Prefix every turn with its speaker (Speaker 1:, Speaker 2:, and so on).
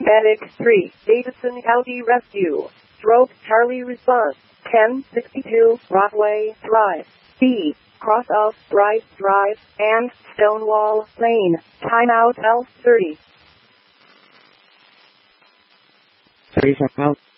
Speaker 1: Medic 3, Davidson County Rescue. Stroke Charlie response. 1062 Broadway Drive. B. Cross of Bryce Drive and Stonewall Lane. Timeout L30.
Speaker 2: 30 seconds out.